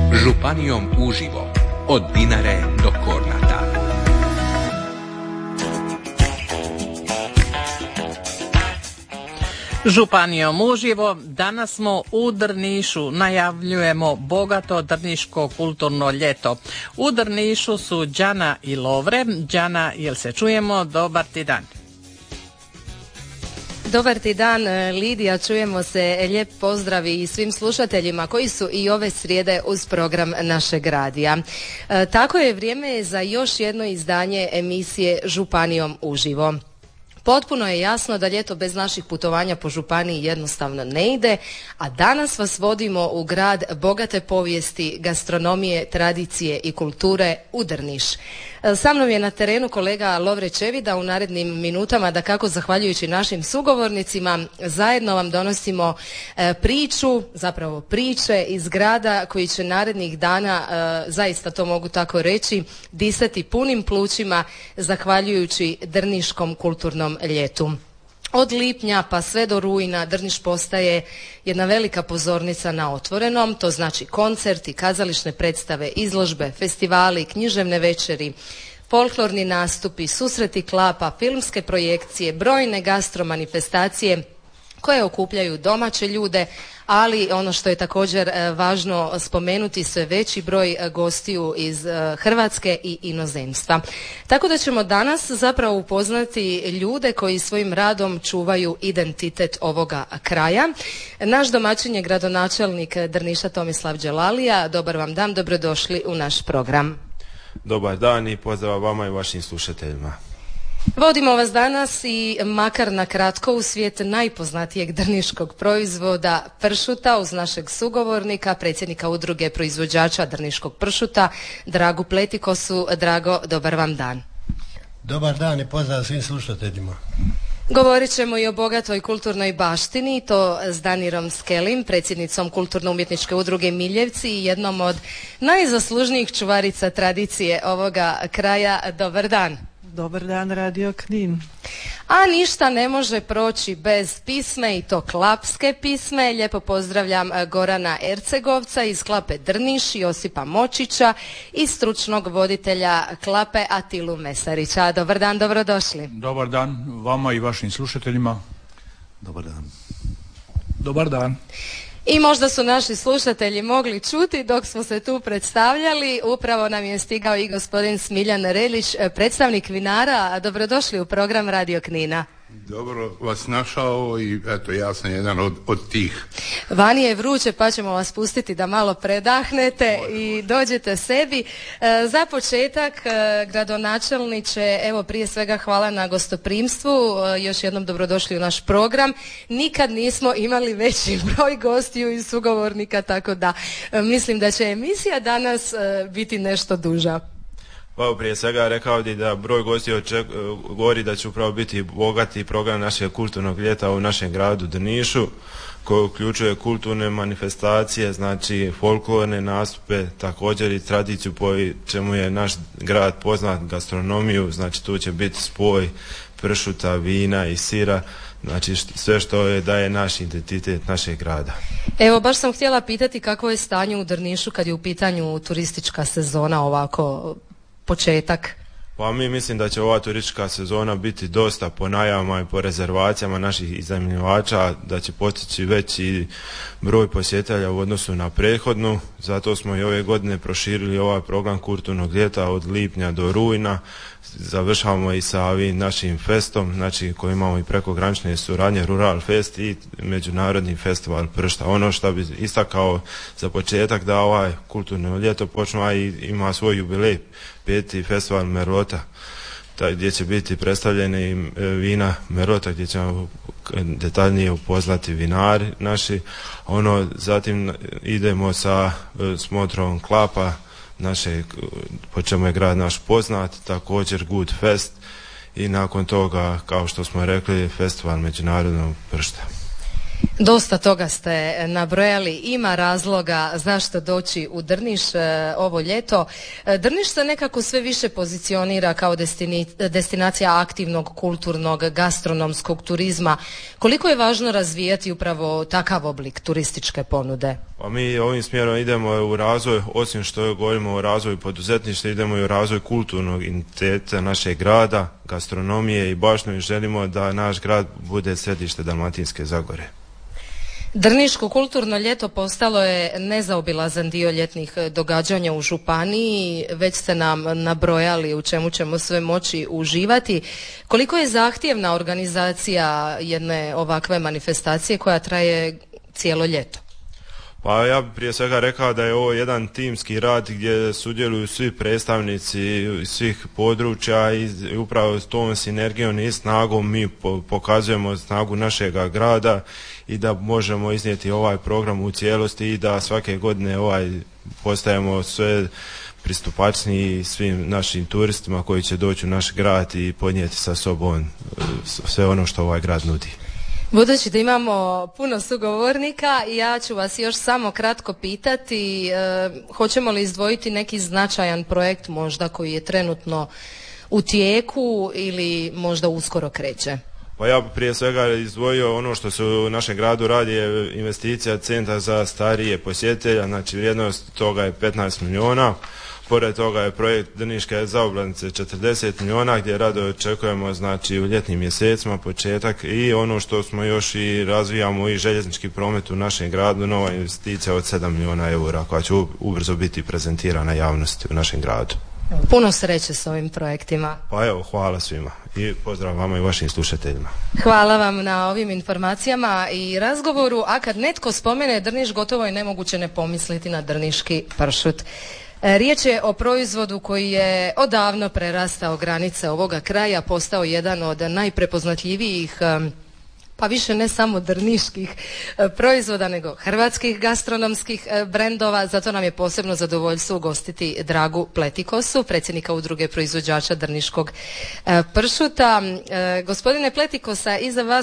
Županijom uživo, od Dinare do Kornata. Županijom uživo, danas smo u Drnišu, najavljujemo bogato drniško kulturno ljeto. U Drnišu su Đana i Lovre. Đana, jel se čujemo? Dobar ti dan. Dobar ti dan, Lidija, čujemo se, lijep pozdrav i svim slušateljima koji su i ove srijede uz program našeg radija. Tako je, vrijeme za još jedno izdanje emisije Županijom uživo. Potpuno je jasno da ljeto bez naših putovanja po županiji jednostavno ne ide, a danas vas vodimo u grad bogate povijesti, gastronomije, tradicije i kulture u Drniš. Sa mnom je na terenu kolega Lovre Čevida. U narednim minutama, dakako zahvaljujući našim sugovornicima, zajedno vam donosimo priču, zapravo priče iz grada koji će narednih dana, zaista to mogu tako reći, disati punim plućima zahvaljujući drniškom kulturnom ljetu. Od lipnja pa sve do rujna Drniš postaje jedna velika pozornica na otvorenom, to znači koncerti, kazališne predstave, izložbe, festivali, književne večeri, folklorni nastupi, susreti klapa, filmske projekcije, brojne gastromanifestacije koje okupljaju domaće ljude, ali ono što je također važno spomenuti, sve veći broj gostiju iz Hrvatske i inozemstva. Tako da ćemo danas zapravo upoznati ljude koji svojim radom čuvaju identitet ovoga kraja. Naš domaćin je gradonačelnik Drniša Tomislav Đelalija. Dobar vam dan, dobrodošli u naš program. Dobar dan i pozdrav vama i vašim slušateljima. Vodimo vas danas i makar na kratko u svijet najpoznatijeg drniškog proizvoda pršuta uz našeg sugovornika, predsjednika udruge proizvođača drniškog pršuta, Dragu Pletikosu. Drago, dobar vam dan. Dobar dan i pozdrav svim slušateljima. Govorit ćemo i o bogatoj kulturnoj baštini, to s Danirom Skelim, predsjednicom kulturno-umjetničke udruge Miljevci i jednom od najzaslužnijih čuvarica tradicije ovoga kraja. Dobar dan. Dobar dan, Radio Knin. A ništa ne može proći bez pisme, i to klapske pisme. Lijepo pozdravljam Gorana Ercegovca iz Klape Drniš, Josipa Močića i stručnog voditelja Klape Atilu Mesarića. Dobar dan, dobrodošli. Dobar dan vama i vašim slušateljima. Dobar dan. Dobar dan. I možda su naši slušatelji mogli čuti dok smo se tu predstavljali, upravo nam je stigao i gospodin Smiljan Relić, predstavnik vinara. Dobrodošli u program Radio Knina. Dobro vas našao i eto, ja sam jedan od tih. Vani je vruće pa ćemo vas pustiti da malo predahnete i dođete sebi. Za početak, gradonačelniče, evo prije svega hvala na gostoprimstvu, još jednom dobrodošli u naš program. Nikad nismo imali veći broj gostiju i sugovornika, tako da mislim da će emisija danas biti nešto duža. Pa prije svega rekao bi da broj gostiju govori da će upravo biti bogati program našeg kulturnog ljeta u našem gradu Drnišu, koji uključuje kulturne manifestacije, znači folklorne nastupe, također i tradiciju po čemu je naš grad poznat, gastronomiju, znači tu će biti spoj pršuta, vina i sira, znači sve što daje naš identitet našeg grada. Evo, baš sam htjela pitati kako je stanje u Drnišu kad je u pitanju turistička sezona, ovako početak. Pa mi mislim da će ova turistička sezona biti dosta po najavama i po rezervacijama naših iznajmljivača, da će postići veći broj posjetitelja u odnosu na prethodnu. Zato smo i ove godine proširili ovaj program kulturnog ljeta od lipnja do rujna. Završavamo i sa ovim našim festom, znači koji imamo i prekogranične suradnje, Rural Fest i Međunarodni festival pršta. Ono što bi istakao za početak da ovaj kulturno ljeto počne, a i ima svoj jubilej, 5. festival Merlota, gdje će biti predstavljene vina Merlota, gdje ćemo detaljnije upoznati vinari naši. Zatim idemo sa smotrom klapa naše, po čemu je grad naš poznat, također Good Fest i nakon toga, kao što smo rekli, festival međunarodnog pršta. Dosta toga ste nabrojali, ima razloga zašto doći u Drniš ovo ljeto. Drniš se nekako sve više pozicionira kao destinacija aktivnog, kulturnog, gastronomskog turizma. Koliko je važno razvijati upravo takav oblik turističke ponude? Pa mi ovim smjerom idemo u razvoj, osim što govorimo o razvoju poduzetništva, idemo i u razvoj kulturnog identiteta našeg grada, gastronomije i baštine. Želimo da naš grad bude središte Dalmatinske Zagore. Drniško kulturno ljeto postalo je nezaobilazan dio ljetnih događanja u županiji, već ste nam nabrojali u čemu ćemo sve moći uživati. Koliko je zahtjevna organizacija jedne ovakve manifestacije koja traje cijelo ljeto? Pa ja bih prije svega rekao da je ovo jedan timski rad gdje sudjeluju svi predstavnici svih područja i upravo s tom sinergijom i snagom mi pokazujemo snagu našega grada i da možemo iznijeti ovaj program u cijelosti i da svake godine postajemo sve pristupačniji svim našim turistima koji će doći u naš grad i podnijeti sa sobom sve ono što ovaj grad nudi. Budući da imamo puno sugovornika, ja ću vas još samo kratko pitati, hoćemo li izdvojiti neki značajan projekt možda koji je trenutno u tijeku ili možda uskoro kreće? Pa ja bih prije svega izdvojio ono što se u našem gradu radi je investicija centra za starije posjetitelja, znači vrijednost toga je 15 milijuna. Pored toga je projekt Drniške zaobilaznice 40 milijuna gdje rado očekujemo znači u ljetnim mjesecima početak i ono što smo još i razvijamo i željeznički promet u našem gradu, nova investicija od 7 milijuna eura koja će ubrzo biti prezentirana javnosti u našem gradu. Puno sreće s ovim projektima. Pa evo, hvala svima i pozdrav vama i vašim slušateljima. Hvala vam na ovim informacijama i razgovoru, a kad netko spomene Drniš gotovo je nemoguće ne pomisliti na drniški pršut. Riječ je o proizvodu koji je odavno prerastao granice ovoga kraja, postao jedan od najprepoznatljivijih, pa više ne samo drniških proizvoda, nego hrvatskih gastronomskih brendova. Zato nam je posebno zadovoljstvo ugostiti Dragu Pletikosu, predsjednika Udruge proizvođača drniškog pršuta. Gospodine Pletikosa,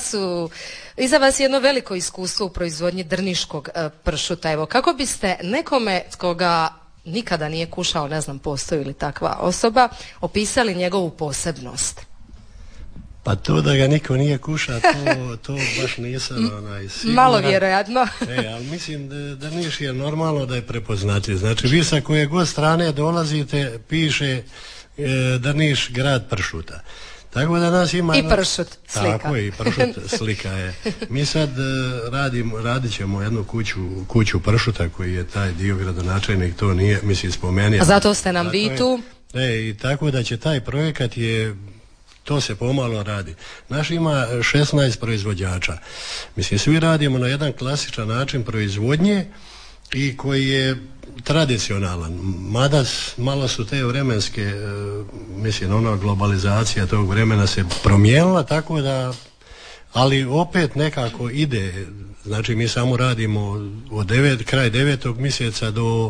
iza vas je jedno veliko iskustvo u proizvodnji drniškog pršuta. Evo, kako biste nekome koga nikada nije kušao, ne znam postoji li takva osoba, opisali njegovu posebnost? Pa to da ga niko nije kuša, to baš nisam siguran. Malo vjerojatno. Ali mislim da Drniš je normalno da je prepoznatljiv. Znači vi sa koje god strane dolazite piše Drniš grad pršuta. Tako da nas ima... I pršut slika. Tako je, i pršut slika je. Mi sad radit ćemo jednu kuću pršuta koji je taj dio gradonačelnik, to nije, mislim, spomenio. A zato ste nam vi tu. I tako da će taj projekat to se pomalo radi. Naš ima 16 proizvođača. Mislim, svi radimo na jedan klasičan način proizvodnje i koji je tradicionalan, mada malo su te vremenske, mislim, globalizacija tog vremena se promijenila, tako da, ali opet nekako ide, znači mi samo radimo od kraj 9. mjeseca do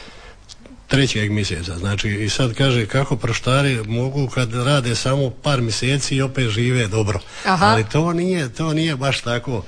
3. mjeseca, znači i sad kaže kako prštari mogu kad rade samo par mjeseci i opet žive dobro. Aha. Ali to nije baš tako.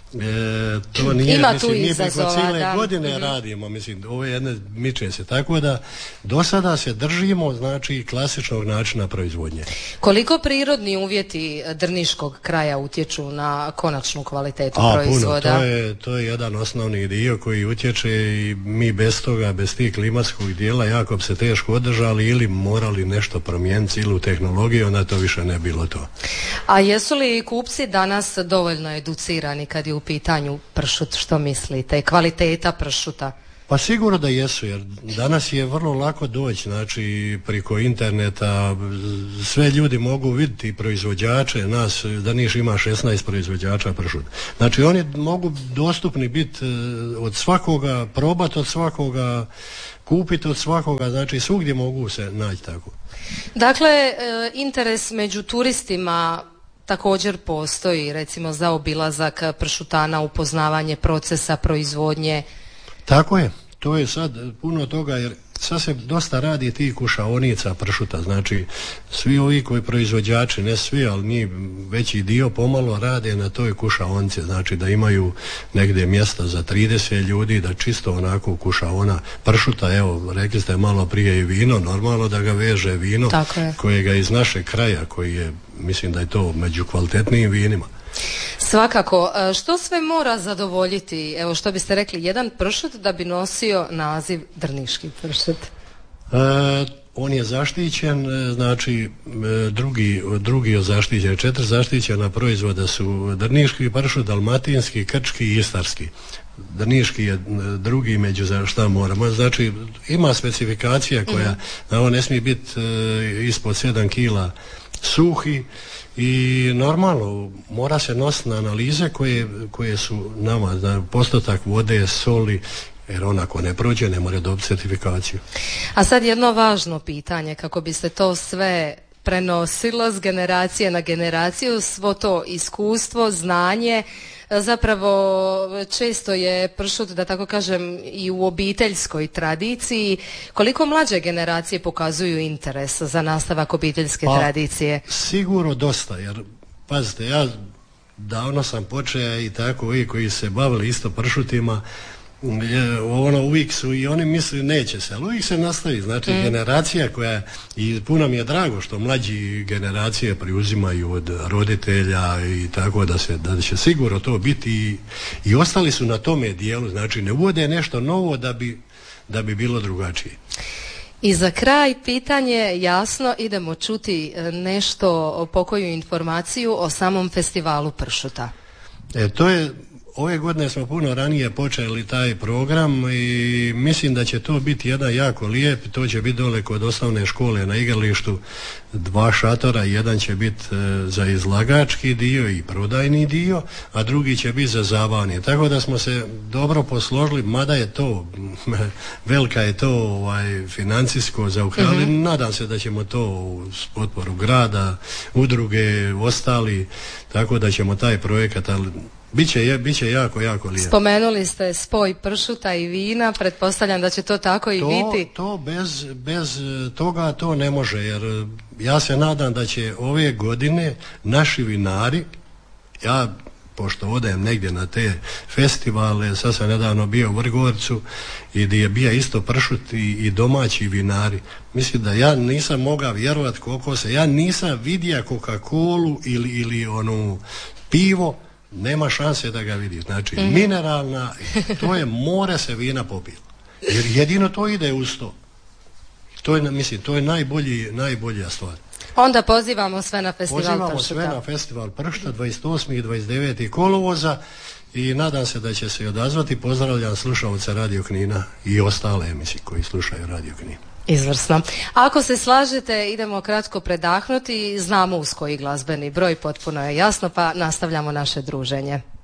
To nije, ima mislim, tu izazova, mi preko cijele godine radimo, mislim, ove jedne miče se, tako da do sada se držimo, znači, klasičnog načina proizvodnje. Koliko prirodni uvjeti drniškog kraja utječu na konačnu kvalitetu proizvoda? Puno, to je jedan osnovni dio koji utječe i mi bez toga, bez tih klimatskog dijela jako bi se teško održali ili morali nešto promijeniti ili u tehnologiji, onda to više ne bilo to. A jesu li kupci danas dovoljno educirani kad je u pitanju pršut, što mislite, kvaliteta pršuta? Pa sigurno da jesu, jer danas je vrlo lako doći, znači preko interneta sve ljudi mogu vidjeti proizvođače, nas Drniš ima 16 proizvođača pršuta. Znači oni mogu dostupni biti od svakoga, probati od svakoga, kupiti od svakoga, znači svugdje mogu se naći tako. Dakle, interes među turistima također postoji, recimo za obilazak pršutana, upoznavanje procesa proizvodnje. Tako je, to je sad puno toga, jer sad se dosta radi tih kušaonica pršuta, znači svi ovi koji proizvođači, ne svi, ali mi veći dio pomalo rade na toj kušaonici, znači da imaju negdje mjesta za 30 ljudi, da čisto onako kušaona pršuta, evo rekli ste malo prije i vino, normalno da ga veže vino kojega iz našeg kraja, koji je, mislim da je to među kvalitetnijim vinima. Svakako, što sve mora zadovoljiti, evo što biste rekli, jedan pršut da bi nosio naziv drniški pršut? On je zaštićen, znači drugi je zaštićen, 4 zaštićena proizvoda su drniški pršut, dalmatinski, krčki i istarski. Drniški je drugi među šta moramo, znači ima specifikacija koja, on ne smije biti ispod 7 kila suhi i normalno mora se nositi na analize koje su nama, postotak vode, soli, jer on ako ne prođe ne mora dobiti certifikaciju. A sad jedno važno pitanje, kako bi se to sve prenosilo s generacije na generaciju, svo to iskustvo, znanje, zapravo često je pršut, da tako kažem, i u obiteljskoj tradiciji. Koliko mlađe generacije pokazuju interes za nastavak obiteljske tradicije? Sigurno dosta, jer pazite, ja davno sam počeo i tako ovi koji se bavili isto pršutima, uvijek su i oni misli neće se, ali uvijek se nastavi, znači generacija koja, i puno mi je drago što mlađi generacije preuzimaju od roditelja i tako da će sigurno to biti i ostali su na tome dijelu, znači ne uvode nešto novo da bi bilo drugačije. I za kraj pitanje, jasno, idemo čuti nešto, pokoju informaciju o samom festivalu pršuta. To je, ove godine smo puno ranije počeli taj program i mislim da će to biti jedan jako lijep, to će biti dole kod osnovne škole na igralištu, 2 šatora, jedan će biti za izlagački dio i prodajni dio, a drugi će biti za zabavni. Tako da smo se dobro posložili, mada je to, velika je to financijsko zaokružili, nadam se da ćemo to s potporu grada, udruge, ostali, tako da ćemo taj projekat, ali Biće jako lijep. Spomenuli ste spoj pršuta i vina, pretpostavljam da će to tako i biti. To bez toga to ne može, jer ja se nadam da će ove godine naši vinari, ja pošto odajem negdje na te festivale, sad sam nedavno bio u Vrgorcu i gdje je bio isto pršut i domaći vinari. Mislim da ja nisam mogao vjerovati koliko ja nisam vidio Coca-Colu ili onu pivo, nema šanse da ga vidi. Znači, mineralna, to je, more se vina popilo. Jer jedino to ide uz to. To je najbolja stvar. Onda pozivamo sve na festival pršuta. Pozivamo sve na festival pršuta 28. i 29. kolovoza i nadam se da će se odazvati. Pozdravljam slušalce Radio Knina i ostale emisije koji slušaju Radio Knin. Izvrsno. Ako se slažete, idemo kratko predahnuti, znamo uz koji glazbeni broj, potpuno je jasno, pa nastavljamo naše druženje.